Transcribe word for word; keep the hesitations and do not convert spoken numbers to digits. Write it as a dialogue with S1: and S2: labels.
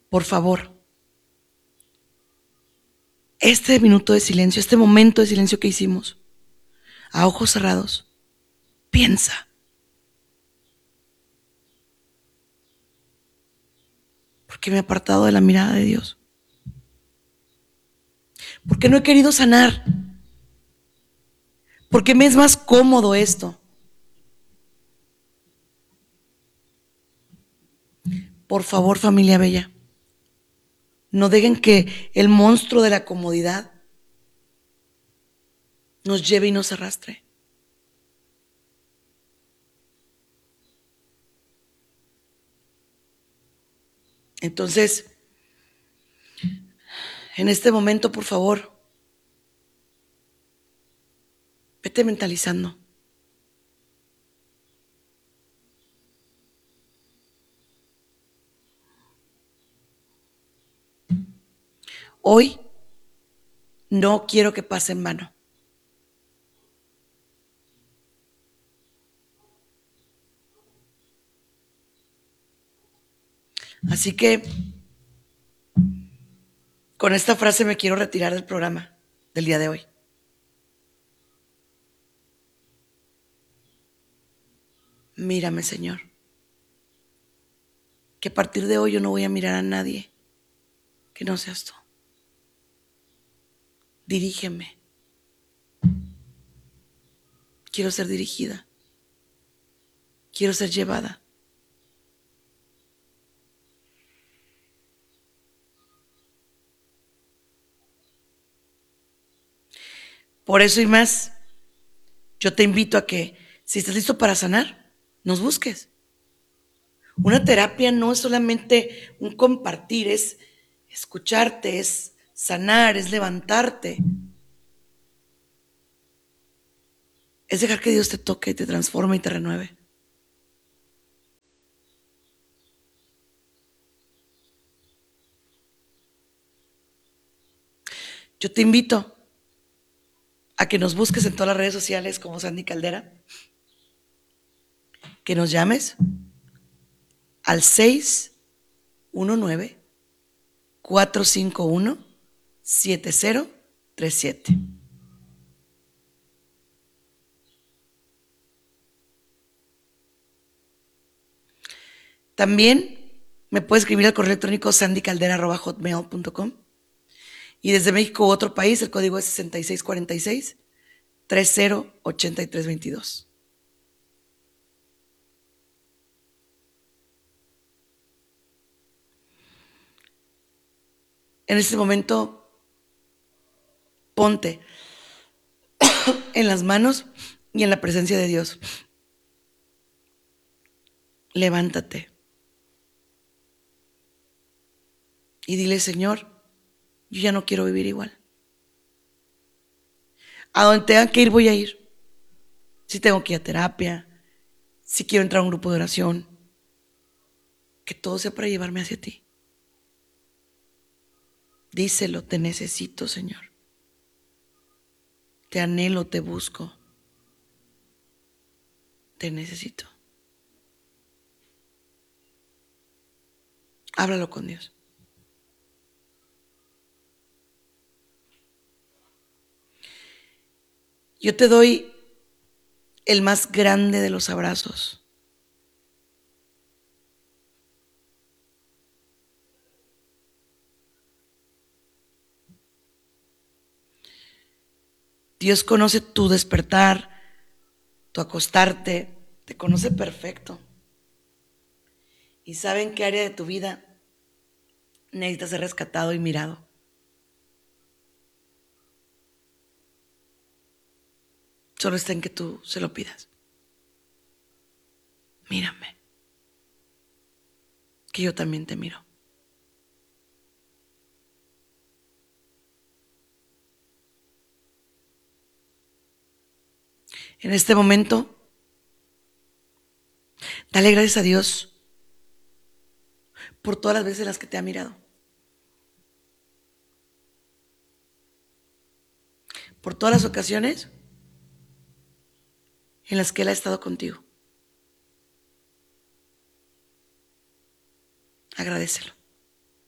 S1: por favor, este minuto de silencio, este momento de silencio que hicimos, a ojos cerrados, piensa. ¿Por qué me he apartado de la mirada de Dios? ¿Por qué no he querido sanar? ¿Por qué me es más cómodo esto? Por favor, familia bella, no dejen que el monstruo de la comodidad nos lleve y nos arrastre. Entonces, en este momento, por favor, vete mentalizando. Hoy no quiero que pase en vano. Así que con esta frase me quiero retirar del programa del día de hoy. Mírame, Señor, que a partir de hoy yo no voy a mirar a nadie que no seas tú. Dirígeme. Quiero ser dirigida. Quiero ser llevada. Por eso y más, yo te invito a que, si estás listo para sanar, nos busques. Una terapia no es solamente un compartir, es escucharte, es sanar, es levantarte. Es dejar que Dios te toque, te transforme y te renueve. Yo te invito a que nos busques en todas las redes sociales como Sandy Caldera, que nos llames al seis uno nueve, cuatro cinco uno, siete cero tres siete. También me puedes escribir al correo electrónico sandy caldera arroba hotmail punto com. Y desde México u otro país, el código es sesenta y seis cuarenta y seis, treinta, ochenta y tres veintidós. En este momento, ponte en las manos y en la presencia de Dios. Levántate y dile, Señor, yo ya no quiero vivir igual. A donde tengan que ir, voy a ir. Si tengo que ir a terapia, si quiero entrar a un grupo de oración, que todo sea para llevarme hacia ti. Díselo, te necesito, Señor. Te anhelo, te busco. Te necesito. Háblalo con Dios. Yo te doy el más grande de los abrazos. Dios conoce tu despertar, tu acostarte, te conoce perfecto. Y sabe en qué área de tu vida necesitas ser rescatado y mirado. Solo está en que tú se lo pidas. Mírame, que yo también te miro. En este momento, dale gracias a Dios por todas las veces en las que te ha mirado. Por todas las ocasiones en las que Él ha estado contigo. Agradécelo.